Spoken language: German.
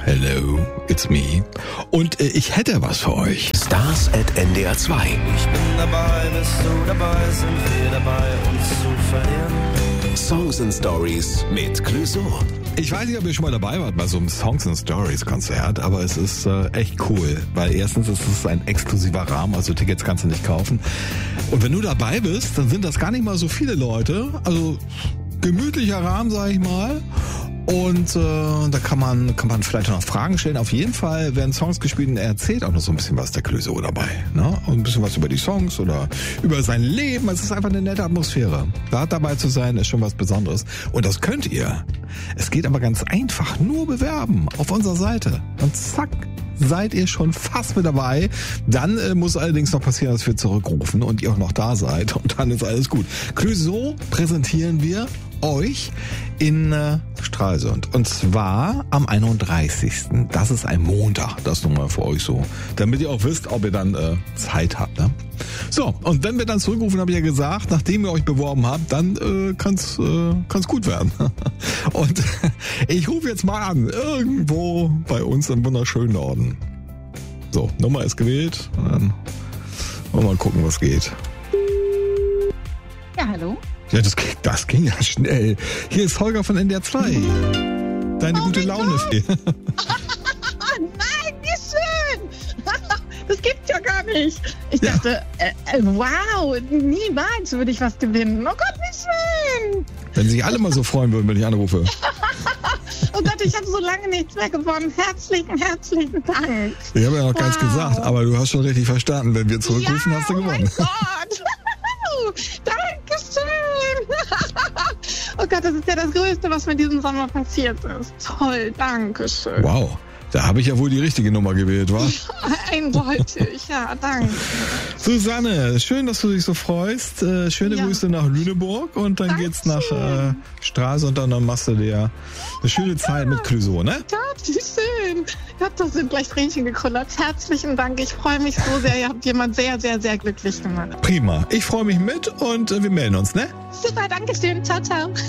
Hello, it's me. Und ich hätte was für euch. Stars at NDR 2. Ich bin dabei, bist du dabei, sind wir dabei, uns zu verlieren. Songs and Stories mit Clouseau. Ich weiß nicht, ob ihr schon mal dabei wart bei so einem Songs and Stories Konzert, aber es ist echt cool, weil erstens ist es ein exklusiver Rahmen, also Tickets kannst du nicht kaufen. Und wenn du dabei bist, dann sind das gar nicht mal so viele Leute, also gemütlicher Rahmen, sag ich mal. Und da kann man vielleicht noch Fragen stellen. Auf jeden Fall werden Songs gespielt und er erzählt auch noch so ein bisschen was der Clouseau dabei. Ne? Und ein bisschen was über die Songs oder über sein Leben. Es ist einfach eine nette Atmosphäre. Da dabei zu sein, ist schon was Besonderes. Und das könnt ihr. Es geht aber ganz einfach. Nur bewerben auf unserer Seite. Und zack, seid ihr schon fast mit dabei. Dann muss allerdings noch passieren, dass wir zurückrufen und ihr auch noch da seid. Und dann ist alles gut. Clouseau präsentieren wir euch in Stralsund. Und zwar am 31. Das ist ein Montag. Das nur mal für euch so. Damit ihr auch wisst, ob ihr dann Zeit habt. Ne? So, und wenn wir dann zurückrufen, habe ich ja gesagt, nachdem ihr euch beworben habt, dann kann's gut werden. Und ich rufe jetzt mal an. Irgendwo bei uns im wunderschönen Norden. So, Nummer ist gewählt. Und dann wollen wir mal gucken, was geht. Ja, hallo? Ja, das ging ja schnell. Hier ist Holger von NDR 2. Deine gute Laune. Nein, wie schön! Das gibt's ja gar nicht. Ich dachte, wow, niemals würde ich was gewinnen. Oh Gott, wie schön! Wenn sich alle mal so freuen würden, wenn ich anrufe. Oh Gott, ich habe so lange nichts mehr gewonnen. Herzlichen Dank. Ich habe ja noch gar nichts gesagt, aber du hast schon richtig verstanden. Wenn wir zurückrufen, hast du gewonnen. Oh mein Gott! Dankeschön! Oh Gott, das ist ja das Größte, was mir diesen Sommer passiert ist. Toll, Dankeschön. Wow, da habe ich ja wohl die richtige Nummer gewählt, wa? Eindeutig, ja, danke. Susanne, schön, dass du dich so freust. Schöne Grüße nach Lüneburg und dann geht's nach Stralsund und dann machst du dir eine schöne Zeit mit Clouseau, ne? Gott, wie schön. Gott, das sind gleich Tränchen gekullert. Herzlichen Dank, ich freue mich so sehr. Ihr habt jemand sehr, sehr, sehr glücklich gemacht. Prima, ich freue mich mit und wir melden uns, ne? Super, danke schön. Ciao, ciao.